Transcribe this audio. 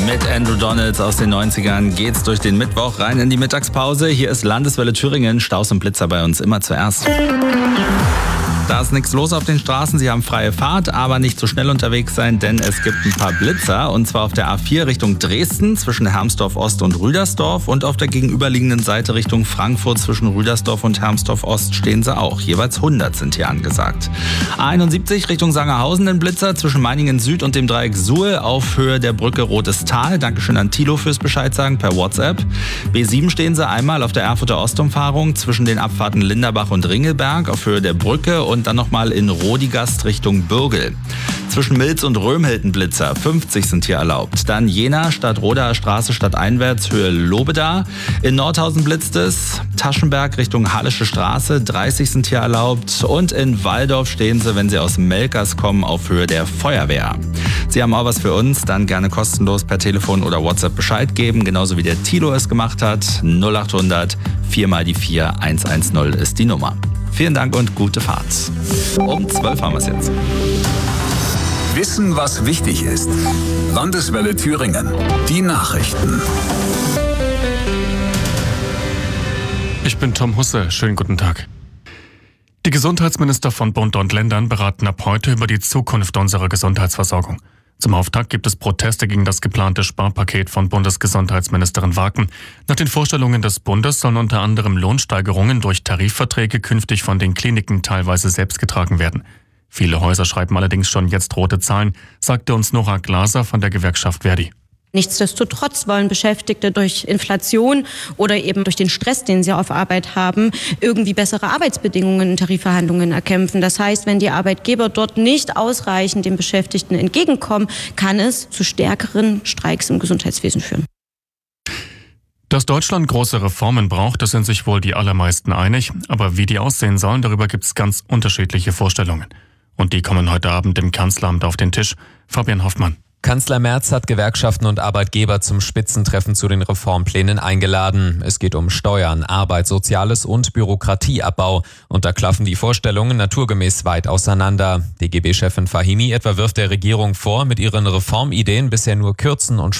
Mit Andrew Donalds aus den 90ern geht's durch den Mittwoch rein in die Mittagspause. Hier ist Landeswelle Thüringen, Staus und Blitzer bei uns immer zuerst. Da ist nichts los auf den Straßen, Sie haben freie Fahrt, aber nicht so schnell unterwegs sein, denn es gibt ein paar Blitzer. Und zwar auf der A4 Richtung Dresden zwischen Hermsdorf Ost und Rüdersdorf und auf der gegenüberliegenden Seite Richtung Frankfurt zwischen Rüdersdorf und Hermsdorf Ost stehen sie auch. Jeweils 100 sind hier angesagt. A71 Richtung Sangerhausen ein Blitzer zwischen Meiningen Süd und dem Dreieck Suhl auf Höhe der Brücke Rotes Tal. Dankeschön an Thilo fürs Bescheid sagen per WhatsApp. B7 stehen sie einmal auf der Erfurter Ostumfahrung zwischen den Abfahrten Linderbach und Ringelberg auf Höhe der Brücke und dann nochmal in Rodigast Richtung Bürgel. Zwischen Milz und Römhilden Blitzer, 50 sind hier erlaubt. Dann Jena, Stadtrodaer Straße stadteinwärts, Höhe Lobeda. In Nordhausen blitzt es. Taschenberg Richtung Hallische Straße, 30 sind hier erlaubt. Und in Walldorf stehen sie, wenn sie aus Melkers kommen, auf Höhe der Feuerwehr. Sie haben auch was für uns, dann gerne kostenlos per Telefon oder WhatsApp Bescheid geben, genauso wie der Thilo es gemacht hat. 0800 4 mal die 4 110 ist die Nummer. Vielen Dank und gute Fahrt. Um 12 haben wir es jetzt. Wissen, was wichtig ist. Landeswelle Thüringen. Die Nachrichten. Ich bin Tom Husse. Schönen guten Tag. Die Gesundheitsminister von Bund und Ländern beraten ab heute über die Zukunft unserer Gesundheitsversorgung. Zum Auftakt gibt es Proteste gegen das geplante Sparpaket von Bundesgesundheitsministerin Waken. Nach den Vorstellungen des Bundes sollen unter anderem Lohnsteigerungen durch Tarifverträge künftig von den Kliniken teilweise selbst getragen werden. Viele Häuser schreiben allerdings schon jetzt rote Zahlen, sagte uns Nora Glaser von der Gewerkschaft Verdi. Nichtsdestotrotz wollen Beschäftigte durch Inflation oder eben durch den Stress, den sie auf Arbeit haben, irgendwie bessere Arbeitsbedingungen in Tarifverhandlungen erkämpfen. Das heißt, wenn die Arbeitgeber dort nicht ausreichend den Beschäftigten entgegenkommen, kann es zu stärkeren Streiks im Gesundheitswesen führen. Dass Deutschland große Reformen braucht, das sind sich wohl die allermeisten einig. Aber wie die aussehen sollen, darüber gibt es ganz unterschiedliche Vorstellungen. Und die kommen heute Abend im Kanzleramt auf den Tisch. Fabian Hoffmann. Kanzler Merz hat Gewerkschaften und Arbeitgeber zum Spitzentreffen zu den Reformplänen eingeladen. Es geht um Steuern, Arbeit, Soziales und Bürokratieabbau. Und da klaffen die Vorstellungen naturgemäß weit auseinander. DGB-Chefin Fahimi etwa wirft der Regierung vor, mit ihren Reformideen bisher nur kürzen und